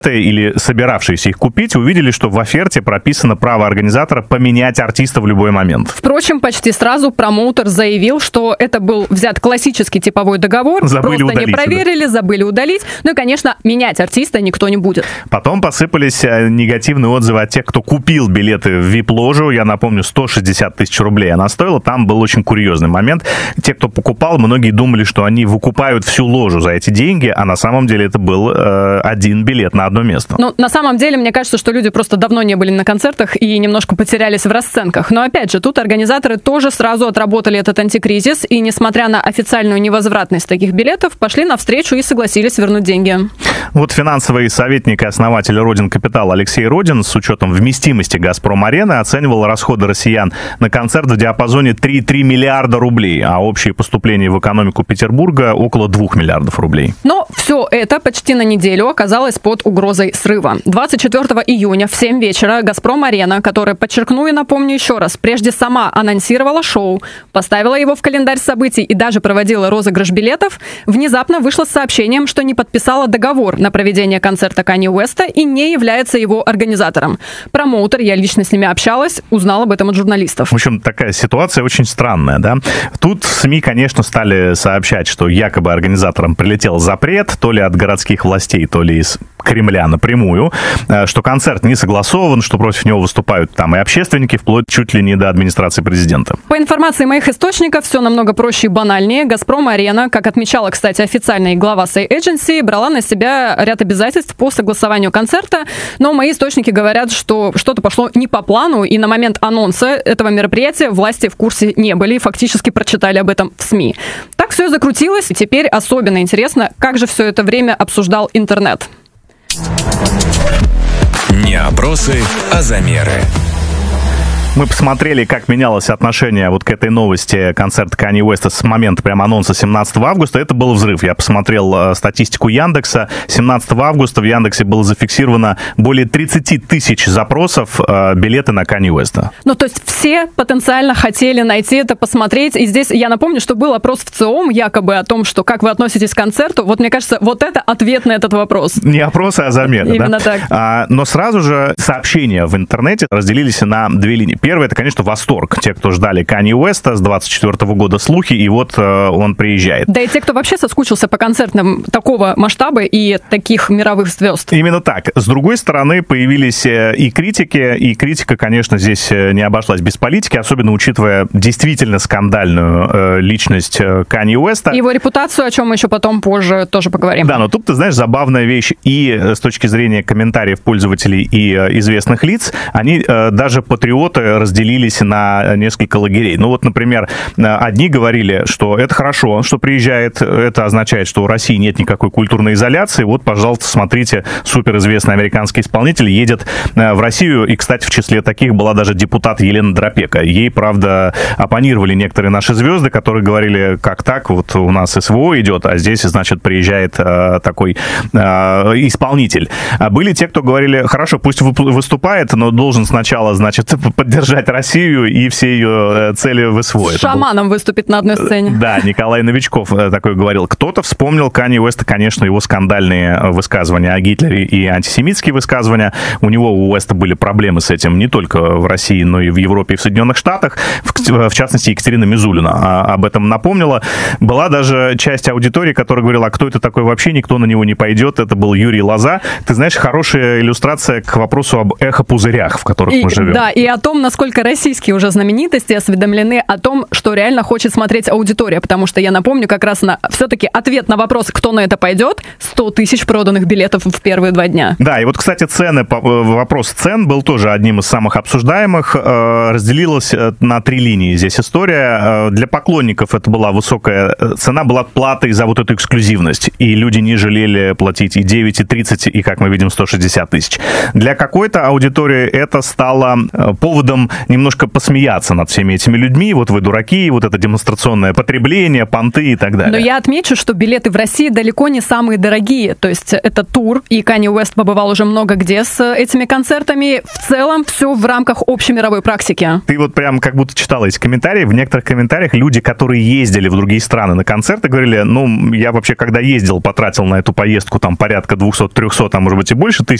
или собиравшиеся их купить, увидели, что в оферте прописано право организатора поменять артиста в любой момент. Впрочем, почти сразу промоутер заявил, что это был взят классический типовой договор, забыли просто удалить, не проверили, забыли удалить. Ну и, конечно, менять артиста никто не будет. Потом посыпались негативные отзывы от тех, кто купил билеты в VIP-ложу. Я напомню, 160 тысяч рублей она стоила. Там был очень курьезный момент. Те, кто покупал, многие думали, что они выкупают всю ложу за эти деньги, а на самом деле это был один билет на одно место. Ну, на самом деле, мне кажется, что люди просто давно не были на концертах и немножко потерялись в расценках. Но, опять же, тут организаторы тоже сразу отработали этот антикризис, и, несмотря на официальную невозвратность таких билетов, пошли навстречу и согласились вернуть деньги. Вот финансовый советник и основатель Родин Капитал Алексей Родин с учетом вместимости «Газпром-арены» оценивал расходы россиян на концерт в диапазоне 3,3 миллиарда рублей, а общие поступления в экономику Петербурга около 2 миллиардов рублей. Но все это почти на неделю оказалось под угрозой срыва. 24 июня в 7 вечера «Газпром-арена», которая, подчеркну и напомню еще раз, прежде сама анонсировала шоу, поставила его в календарь событий и даже проводила розыгрыш билетов, внезапно вышла с сообщением, что не подписала договор на проведение концерта Канье Уэста и не является его организатором. Промоутер, я лично с ними общалась, узнал об этом от журналистов. В общем, такая ситуация очень странная, да? Тут СМИ, конечно, стали сообщать, что якобы организаторам прилетел запрет, то ли от городских властей, то ли из Кремля напрямую, что концерт не согласован, что против него выступают там и общественники, вплоть чуть ли не до администрации президента. По информации моих источников, все намного проще и банальнее. «Газпром-арена», как отмечала, кстати, официальная глава Say Agency, брала на себя ряд обязательств по согласованию концерта, но мои источники говорят, что что-то пошло не по плану, и на момент анонса этого мероприятия власти в курсе не были и фактически прочитали об этом в СМИ. Так все и закрутилось, и теперь особенно интересно, как же все это время обсуждал интернет. Не опросы, а замеры. Мы посмотрели, как менялось отношение вот к этой новости концерта Канье Уэста с момента прямо анонса 17 августа. Это был взрыв. Я посмотрел статистику Яндекса. 17 августа в Яндексе было зафиксировано более 30 тысяч запросов билеты на Канье Уэста. Ну, то есть все потенциально хотели найти это, посмотреть. И здесь я напомню, что был опрос в ЦИОМ якобы о том, что как вы относитесь к концерту. Вот мне кажется, вот это ответ на этот вопрос. Не опросы, а замеры. Именно да? так. Но сразу же сообщения в интернете разделились на две линии. Первое, это, конечно, восторг. Те, кто ждали Канье Уэста с 24 года слухи, и вот он приезжает. Да и те, кто вообще соскучился по концертам такого масштаба и таких мировых звезд. Именно так. С другой стороны, появились и критики, и критика, конечно, здесь не обошлась без политики, особенно учитывая действительно скандальную личность Канье Уэста. Его репутацию, о чем мы еще потом позже тоже поговорим. Да, но тут, ты знаешь, забавная вещь. И с точки зрения комментариев пользователей и известных лиц, они, даже патриоты, разделились на несколько лагерей. Ну вот, например, одни говорили, что это хорошо, что приезжает, это означает, что у России нет никакой культурной изоляции. Вот, пожалуйста, смотрите, суперизвестный американский исполнитель едет в Россию. И, кстати, в числе таких была даже депутат Елена Дропека. Ей, правда, оппонировали некоторые наши звезды, которые говорили, как так, вот у нас СВО идет, а здесь, значит, приезжает такой исполнитель. А были те, кто говорили, хорошо, пусть выступает, но должен сначала, значит, поддержать Россию и все ее цели в СВО. С шаманом выступит на одной сцене. Да, Николай Новичков такой говорил. Кто-то вспомнил Канье Уэста, конечно, его скандальные высказывания о Гитлере и антисемитские высказывания. У него, у Уэста, были проблемы с этим не только в России, но и в Европе и в Соединенных Штатах. В частности, Екатерина Мизулина об этом напомнила. Была даже часть аудитории, которая говорила, а кто это такой вообще, никто на него не пойдет. Это был Юрий Лоза. Ты знаешь, хорошая иллюстрация к вопросу об эхопузырях, в которых мы живем. Да, и о том, насколько российские уже знаменитости осведомлены о том, что реально хочет смотреть аудитория, потому что я напомню как раз на все-таки ответ на вопрос, кто на это пойдет, 100 тысяч проданных билетов в первые 2 дня. Да, и вот, кстати, цены, вопрос цен был тоже одним из самых обсуждаемых. Разделилась на 3 линии здесь история. Для поклонников это была высокая цена, была платой за вот эту эксклюзивность, и люди не жалели платить и 9, и 30, и, как мы видим, 160 тысяч. Для какой-то аудитории это стало поводом целом немножко посмеяться над всеми этими людьми. Вот вы дураки, вот это демонстрационное потребление, понты и так далее. Но я отмечу, что билеты в России далеко не самые дорогие. То есть это тур, и Канье Уэст побывал уже много где с этими концертами. В целом все в рамках общемировой практики. Ты вот прям как будто читала эти комментарии. В некоторых комментариях люди, которые ездили в другие страны на концерты, говорили, ну, я вообще, когда ездил, потратил на эту поездку там порядка 200-300, а может быть и больше тысяч